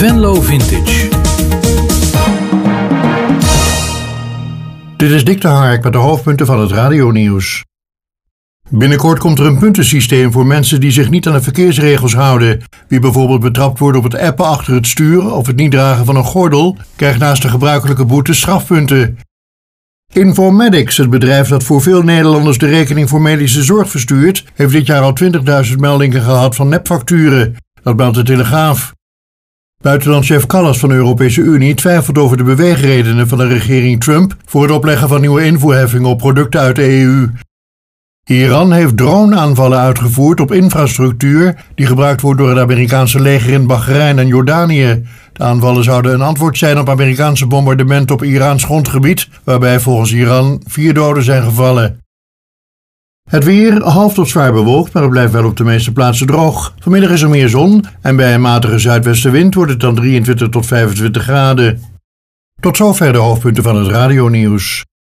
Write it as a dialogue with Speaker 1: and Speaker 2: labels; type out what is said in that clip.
Speaker 1: Venlo Vintage.
Speaker 2: Dit is Dick de Hark met de hoofdpunten van het radionieuws. Binnenkort komt er een puntensysteem voor mensen die zich niet aan de verkeersregels houden. Wie bijvoorbeeld betrapt wordt op het appen achter het stuur of het niet dragen van een gordel, krijgt naast de gebruikelijke boetes strafpunten. Informatics, het bedrijf dat voor veel Nederlanders de rekening voor medische zorg verstuurt, heeft dit jaar al 20.000 meldingen gehad van nepfacturen. Dat meldt de Telegraaf. Buitenlandchef Kallas van de Europese Unie twijfelt over de beweegredenen van de regering Trump voor het opleggen van nieuwe invoerheffingen op producten uit de EU. Iran heeft droneaanvallen uitgevoerd op infrastructuur die gebruikt wordt door het Amerikaanse leger in Bahrein en Jordanië. De aanvallen zouden een antwoord zijn op Amerikaanse bombardementen op Iraans grondgebied, waarbij volgens Iran 4 doden zijn gevallen. Het weer half tot zwaar bewolkt, maar het blijft wel op de meeste plaatsen droog. Vanmiddag is er meer zon en bij een matige zuidwestenwind wordt het dan 23 tot 25 graden. Tot zover de hoofdpunten van het radionieuws.